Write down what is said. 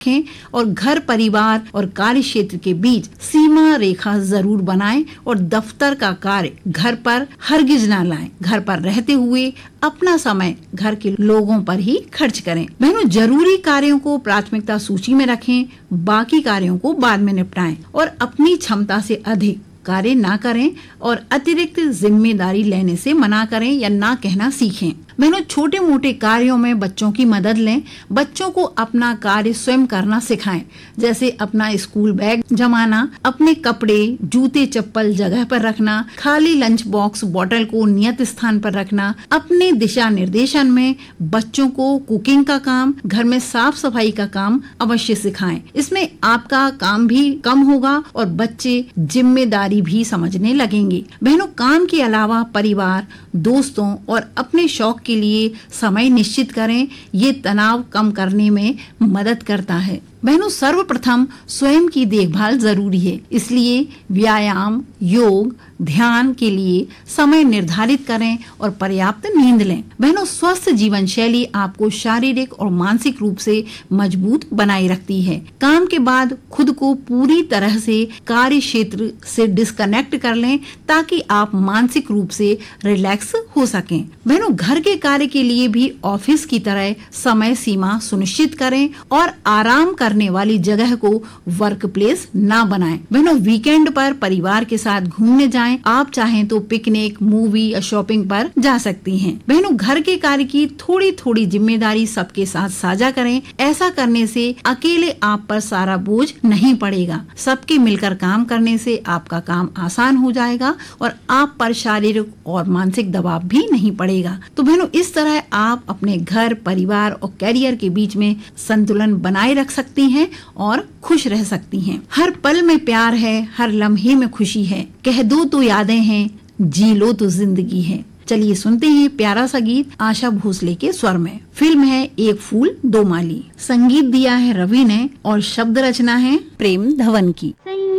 और घर परिवार और कार्य क्षेत्र के बीच सीमा रेखा जरूर बनाएं और दफ्तर का कार्य घर पर हरगिज ना लाएं। घर पर रहते हुए अपना समय घर के लोगों पर ही खर्च करें। बहनों, जरूरी कार्यों को प्राथमिकता सूची में रखें, बाकी कार्यों को बाद में निपटाएं और अपनी क्षमता से अधिक कार्य ना करें और अतिरिक्त जिम्मेदारी लेने से मना करें या ना कहना सीखें। बहनों, छोटे मोटे कार्यों में बच्चों की मदद लें। बच्चों को अपना कार्य स्वयं करना सिखाएं, जैसे अपना स्कूल बैग जमाना, अपने कपड़े जूते चप्पल जगह पर रखना, खाली लंच बॉक्स बोतल को नियत स्थान पर रखना। अपने दिशा निर्देशन में बच्चों को कुकिंग का काम, घर में साफ सफाई का काम अवश्य सिखाएं। इसमें आपका काम भी कम होगा और बच्चे जिम्मेदारी भी समझने लगेंगे। बहनों, काम के अलावा परिवार, दोस्तों और अपने शौक के लिए समय निश्चित करें। ये तनाव कम करने में मदद करता है। बहनों, सर्वप्रथम स्वयं की देखभाल जरूरी है, इसलिए व्यायाम, योग, ध्यान के लिए समय निर्धारित करें और पर्याप्त नींद लें। बहनों, स्वस्थ जीवन शैली आपको शारीरिक और मानसिक रूप से मजबूत बनाए रखती है। काम के बाद खुद को पूरी तरह से कार्य क्षेत्र से डिस्कनेक्ट कर लें ताकि आप मानसिक रूप से रिलैक्स हो सकें। बहनों, घर के कार्य के लिए भी ऑफिस की तरह समय सीमा सुनिश्चित करें और आराम करने वाली जगह को वर्क प्लेस ना बनाएं। बहनों, वीकेंड पर परिवार के साथ घूमने जाएं। आप चाहें तो पिकनिक, मूवी या शॉपिंग पर जा सकती हैं। बहनों, घर के कार्य की थोड़ी थोड़ी जिम्मेदारी सबके साथ साझा करें। ऐसा करने से अकेले आप पर सारा बोझ नहीं पड़ेगा। सबके मिलकर काम करने से आपका काम आसान हो जाएगा और आप पर शारीरिक और मानसिक दबाव भी नहीं पड़ेगा। तो बहनों, इस तरह आप अपने घर, परिवार और कैरियर के बीच में संतुलन बनाए रख सकती हैं और खुश रह सकती हैं। हर पल में प्यार है, हर लम्हे में खुशी है, कह दो तो यादें हैं, जी लो तो जिंदगी है। चलिए सुनते हैं प्यारा सा गीत आशा भोसले के स्वर में। फिल्म है एक फूल दो माली। संगीत दिया है रवि ने और शब्द रचना है प्रेम धवन की।